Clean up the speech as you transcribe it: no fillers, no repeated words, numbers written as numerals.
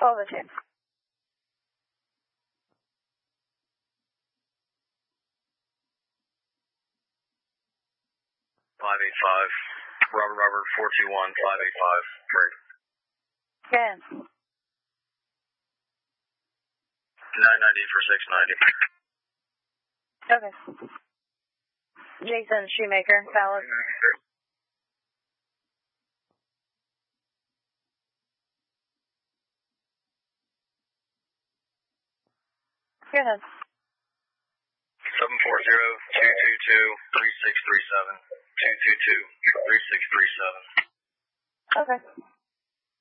1202. 585. Robert, 421, 585. Break. Good. 990 for 690. Okay. Jason Shoemaker, valid. Go ahead. 740-222-3637. 222-3637. Okay.